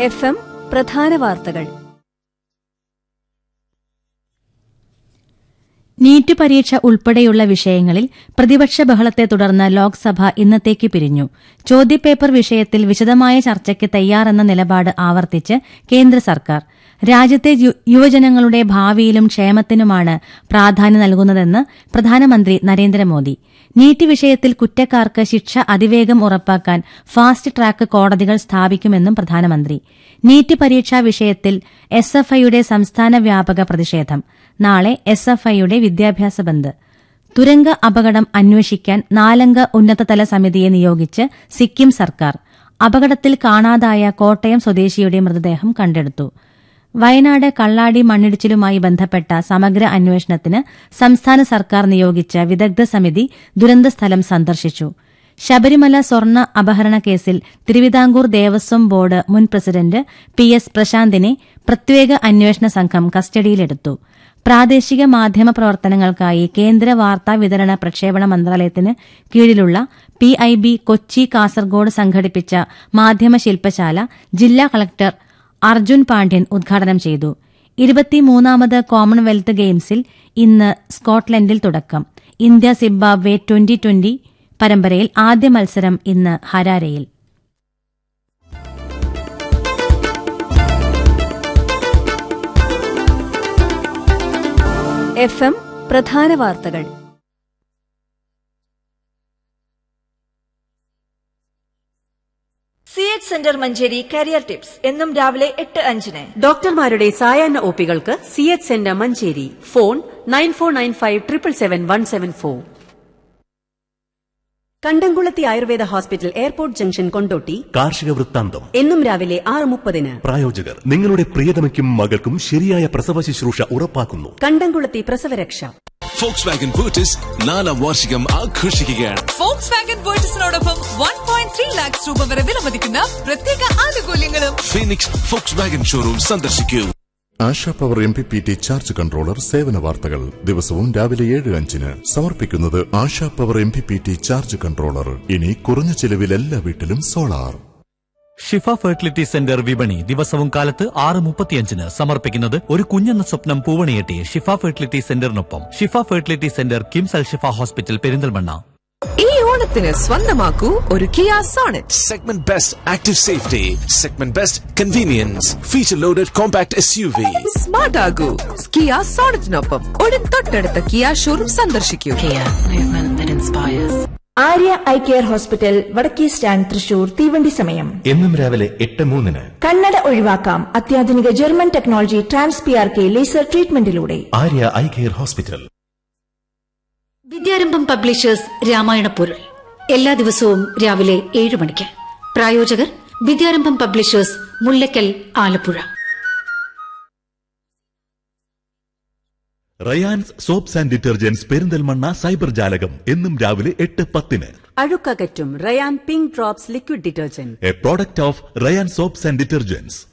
FM പ്രധാന വാർത്തകൾ. NEET പരീക്ഷ ഉൾപ്പെടെയുള്ള വിഷയങ്ങളിൽ പ്രതിപക്ഷ ബഹളത്തെ തുടർന്ന് ലോക്സഭ ഇന്നത്തേക്ക് പിരിഞ്ഞു. ചോദ്യപേപ്പർ വിഷയത്തിൽ വിശദമായ ചർച്ചയ്ക്ക് തയ്യാറെന്ന നിലപാട് ആവർത്തിച്ച് കേന്ദ്ര സർക്കാർ. രാജ്യത്തെ യുവജനങ്ങളുടെ ഭാവിയിലും ക്ഷേമത്തിനുമാണ് പ്രാധാന്യം നൽകുന്നതെന്ന് പ്രധാനമന്ത്രി നരേന്ദ്രമോദി. നീറ്റ് വിഷയത്തിൽ കുറ്റക്കാർക്ക് ശിക്ഷ അതിവേഗം ഉറപ്പാക്കാൻ ഫാസ്റ്റ് ട്രാക്ക് കോടതികൾ സ്ഥാപിക്കുമെന്നും പ്രധാനമന്ത്രി. നീറ്റ് പരീക്ഷാ വിഷയത്തിൽ എസ്എഫ്ഐയുടെ സംസ്ഥാന വ്യാപക പ്രതിഷേധം. നാളെ എസ്എഫ്ഐയുടെ വിദ്യാഭ്യാസ ബന്ദ്. തുരങ്ക അപകടം അന്വേഷിക്കാൻ 4-അംഗ ഉന്നതതല സമിതിയെ നിയോഗിച്ച് സിക്കിം സർക്കാർ. അപകടത്തിൽ കാണാതായ കോട്ടയം സ്വദേശിയുടെ മൃതദേഹം കണ്ടെടുത്തു. വയനാട് കള്ളാടി മണ്ണിടിച്ചിലുമായി ബന്ധപ്പെട്ട സമഗ്ര അന്വേഷണത്തിന് സംസ്ഥാന സർക്കാർ നിയോഗിച്ച വിദഗ്ധ സമിതി ദുരന്തസ്ഥലം സന്ദർശിച്ചു. ശബരിമല സ്വർണ്ണ അപഹരണ കേസിൽ തിരുവിതാംകൂർ ദേവസ്വം ബോർഡ് മുൻ പ്രസിഡന്റ് PS പ്രശാന്തിനെ പ്രത്യേക അന്വേഷണ സംഘം കസ്റ്റഡിയിലെടുത്തു. പ്രാദേശിക മാധ്യമ പ്രവർത്തനങ്ങൾക്കായി കേന്ദ്ര വാർത്താ വിതരണ പ്രക്ഷേപണ മന്ത്രാലയത്തിന് കീഴിലുള്ള PIB കൊച്ചി കാസർഗോഡ് സംഘടിപ്പിച്ച മാധ്യമ ശില്പശാല ജില്ലാ കളക്ടർ അർജുൻ പാണ്ഡ്യൻ ഉദ്ഘാടനം ചെയ്തു. 23ാമത് കോമൺവെൽത്ത് ഗെയിംസിൽ ഇന്ന് സ്കോട്ട്ലൻഡിൽ തുടക്കം. ഇന്ത്യ സിംബാബ്വെ 2020 പരമ്പരയിൽ ആദ്യ മത്സരം ഇന്ന് ഹരാരെയിൽ. FM പ്രധാന വാർത്തകൾ. CH centre Manjeri career tips എന്നും രാവിലെ 8:05. ഡോക്ടർമാരുടെ സായാഹ്ന ഒപികൾക്ക് CH സെന്റർ മഞ്ചേരി. ഫോൺ 9495777174. കണ്ടംകുളത്തി Ayurveda hospital airport junction Kondotty. കാർഷിക വൃത്താന്തം എന്നും രാവിലെ 6:30. പ്രായോജകർ നിങ്ങളുടെ പ്രിയതമയ്ക്കും മകൾക്കും ശരിയായ പ്രസവ ശുശ്രൂഷ ഉറപ്പാക്കുന്നു. കണ്ടംകുളത്തി പ്രസവരക്ഷ. Volkswagen Virtus 4ാം വാർഷികം ആഘോഷിക്കുകയാണ്. Volkswagen Virtusനോടൊപ്പം 1.3 lakhs രൂപ വരെ വിലമതിക്കുന്ന പ്രത്യേക ആനുകൂല്യങ്ങളും. ഫീനിക്സ് Volkswagen ഷോറൂം സന്ദർശിക്കൂ. ASHA power MPPT charge controller സേവന വാർത്തകൾ ദിവസവും രാവിലെ 7:05 സമർപ്പിക്കുന്നത് ASHA power MPPT charge controller. ഇനി കുറഞ്ഞ ചെലവിൽ എല്ലാ വീട്ടിലും സോളാർ. ഷിഫ ഫെർട്ടിലിറ്റി സെന്റർ വിപണി ദിവസവും കാലത്ത് 6:35 സമർപ്പിക്കുന്നത് ഒരു കുഞ്ഞെന്ന സ്വപ്നം പൂവണിയെട്ടി ഷിഫ ഫെർട്ടിലിറ്റി സെന്ററിനൊപ്പം. ഷിഫ ഫെർട്ടിലിറ്റി സെന്റർ കിംസ് അൽ ഷിഫ ഹോസ്പിറ്റൽ പെരിന്തൽമണ്ണ. ഈ ഓണത്തിന് സ്വന്തമാക്കൂ ഒരു Kia Sonet. Segment Best Active Safety, Segment Best Convenience, Feature Loaded Compact SUV. Smart ആകൂ Kia സോണറ്റിനൊപ്പം. ഉടൻ തൊട്ടടുത്ത കിയ ഷോറൂം സന്ദർശിക്കൂ. ആര്യ ഐ കെയർ ഹോസ്പിറ്റൽ വടക്കേ സ്റ്റാൻഡ് തൃശൂർ. തീവണ്ടി സമയം എന്നും രാവിലെ 8:03. കണ്ണട ഒഴിവാക്കാം അത്യാധുനിക German technology TransPRK laser ട്രീറ്റ്മെന്റിലൂടെ. Arya eye care hospital. വിദ്യാരംഭം പബ്ലിഷേഴ്സ് രാമായണ പൊരുൾ എല്ലാ ദിവസവും രാവിലെ 7 മണിക്ക്. പ്രായോജകർ വിദ്യാരംഭം publishers Mullakkal, Alappuzha. Rayan's soaps and detergents Perinthalmanna cyber ജാലകം എന്നും രാവിലെ 8:10. അഴുക്കകറ്റും Ryan pink drops liquid detergent. A product of Ryan soaps and detergents.